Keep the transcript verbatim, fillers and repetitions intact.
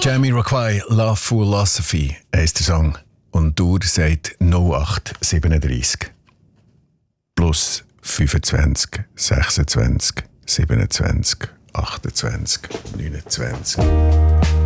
Jamiroquai, Love Philosophy heisst der Song. Und die Uhr sagt null acht siebenunddreißig. Plus fünfundzwanzig, sechsundzwanzig, siebenundzwanzig, achtundzwanzig, neunundzwanzig.